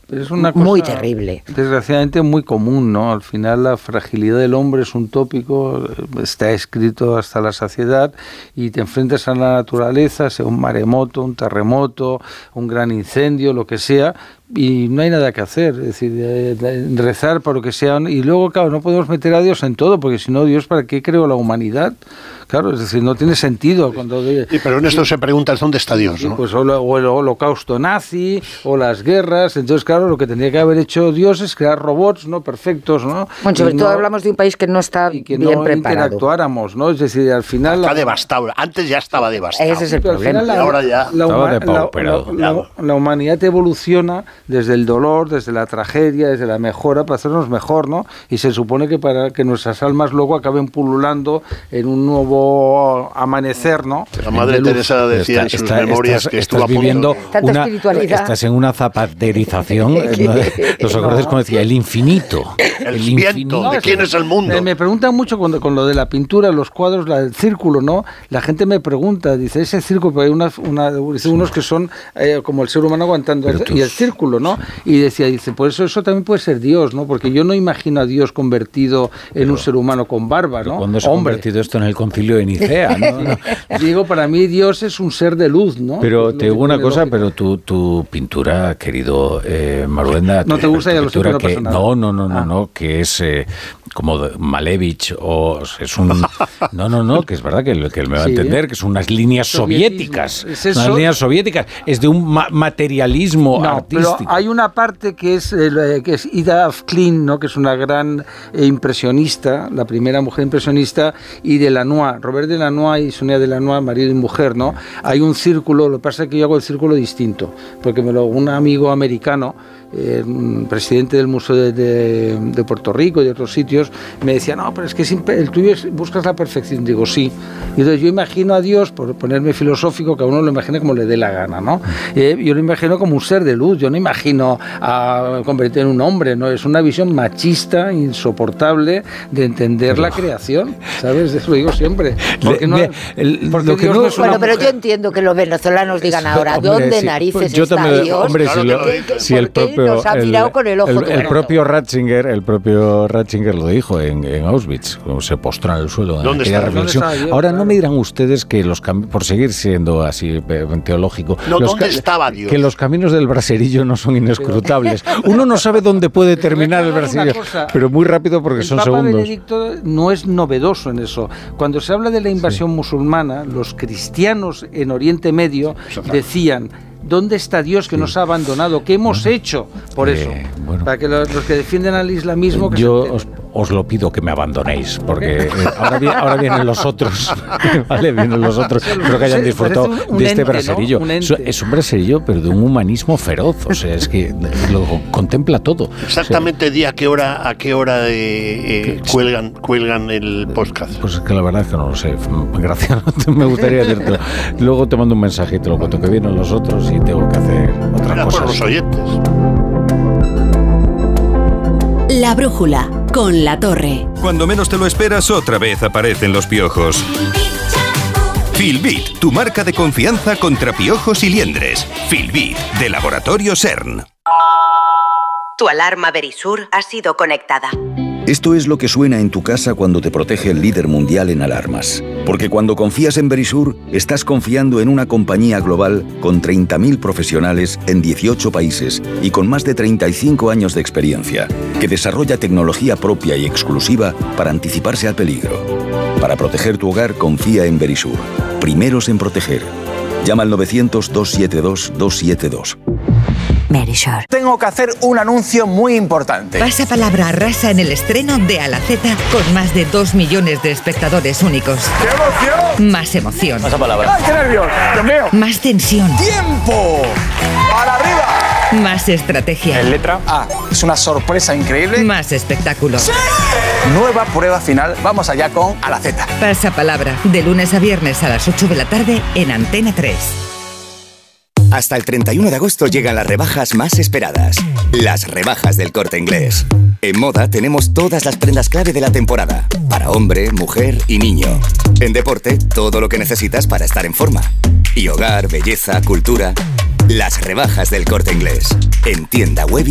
Pero es una cosa muy terrible. Desgraciadamente muy común, ¿no? Al final la fragilidad del hombre es un tópico, está escrito hasta la saciedad, y te enfrentas a la naturaleza, sea un maremoto, un terremoto, un gran incendio, lo que sea, y no hay nada que hacer, es decir, rezar por lo que sea, y luego, claro, no podemos meter a Dios en todo, porque si no, Dios, ¿para qué creó la humanidad? Claro, es decir, no tiene sentido. Pero en esto se pregunta, ¿dónde está Dios? ¿No? Pues o el holocausto nazi, o las guerras. Entonces, claro, lo que tendría que haber hecho Dios es crear robots, ¿no? Perfectos, ¿no? Bueno, sobre todo hablamos de un país que no está y que bien no preparado. Interactuáramos, ¿no? Es decir, al final... Está devastado. Antes ya estaba devastado. Ese es el problema. Y ahora ya... La humanidad evoluciona desde el dolor, desde la tragedia, desde la mejora, para hacernos mejor, ¿no? Y se supone que para que nuestras almas luego acaben pululando en un nuevo amanecer, ¿no? La Madre Teresa decía en sus memorias que estuvo viviendo estás en una zapaterización. ¿Los acordáis cuando decía el infinito? El infinito. ¿De quién es el mundo? Me preguntan mucho con lo de la pintura, los cuadros, el círculo, ¿no? La gente me pregunta, dice, ese círculo, pero hay unos que son como el ser humano aguantando, y el círculo, ¿no? Y dice, pues eso también puede ser Dios, ¿no? Porque yo no imagino a Dios convertido en un ser humano con barba, ¿no? ¿Cuándo se ha convertido esto en el concilio de Nicea, ¿no? Digo, para mí Dios es un ser de luz, ¿no? Pero te digo una cosa, pero tu pintura, querido Marulenda... ¿No te gusta? Ya lo sé, no pasa nada. No, que es como Malevich, o es un... No, que es verdad que él me va a entender, que son unas líneas soviéticas. ¿Es eso? Unas líneas soviéticas. Es de un materialismo artístico. Pero hay una parte que es Ida Klein, ¿no? Que es una gran impresionista, la primera mujer impresionista, y Delanois, Robert Delanois y Sonia Delanois, marido y mujer, ¿no? Hay un círculo, lo que pasa es que yo hago el círculo distinto, porque un amigo americano, presidente del Museo de Puerto Rico y de otros sitios, me decía, no, pero es que el tuyo buscas la perfección. Digo, sí. Y entonces yo imagino a Dios, por ponerme filosófico, que a uno lo imagine como le dé la gana, ¿no? Yo lo imagino como un ser de luz, yo no imagino a convertir en un hombre, ¿no? Es una visión machista, insoportable, de entender la creación, ¿sabes? Eso lo digo siempre. Porque pero yo entiendo que los venezolanos digan ahora, ¿dónde narices está Dios? Hombre, si el propio... Nos ha mirado con el ojo el propio Ratzinger lo dijo en Auschwitz, cuando se postró en el suelo en aquella reflexión. Ahora no me dirán ustedes que por seguir siendo así teológico, ¿dónde estaba Dios? Que los caminos del braserillo no son inescrutables. Uno no sabe dónde puede terminar el braserillo, pero muy rápido porque son segundos. El Papa Benedicto no es novedoso en eso. Cuando se habla de la invasión musulmana, los cristianos en Oriente Medio decían, ¿dónde está Dios que nos ha abandonado? ¿Qué hemos hecho por eso? Para que los que defienden al islamismo... Yo os lo pido que me abandonéis, porque ahora vienen los otros. ¿Vale? Vienen los otros. Espero que hayan disfrutado de este braserillo. ¿No? Es un braserillo, pero de un humanismo feroz. O sea, es que lo contempla todo. Exactamente, ¿a qué hora cuelgan el podcast? Pues es que la verdad es que no lo sé. Gracias, me gustaría decírtelo. Luego te mando un mensaje y te lo cuento, que vienen los otros y tengo que hacer otra cosa. Por los oyentes. La brújula, con La Torre. Cuando menos te lo esperas, otra vez aparecen los piojos. Filbit, tu marca de confianza contra piojos y liendres. Filbit, de Laboratorio CERN. Tu alarma Verisur ha sido conectada. Esto es lo que suena en tu casa cuando te protege el líder mundial en alarmas. Porque cuando confías en Verisur, estás confiando en una compañía global con 30.000 profesionales en 18 países y con más de 35 años de experiencia, que desarrolla tecnología propia y exclusiva para anticiparse al peligro. Para proteger tu hogar, confía en Verisur. Primeros en proteger. Llama al 900-272-272. Verisur. Tengo que hacer un anuncio muy importante. Pasapalabra arrasa en el estreno de A la Z con más de 2 millones de espectadores únicos. ¡Qué emoción! Más emoción. Pasapalabra. ¡Ay, qué nervios! ¡Dios mío! Más tensión. ¡Tiempo! ¡Para arriba! Más estrategia. En letra A. Es una sorpresa increíble. Más espectáculo. ¡Sí! Nueva prueba final. Vamos allá con A la Z. Pasapalabra. De lunes a viernes a las 8 de la tarde en Antena 3. Hasta el 31 de agosto llegan las rebajas más esperadas. Las rebajas del Corte Inglés. En moda tenemos todas las prendas clave de la temporada. Para hombre, mujer y niño. En deporte, todo lo que necesitas para estar en forma. Y hogar, belleza, cultura. Las rebajas del Corte Inglés. En tienda web.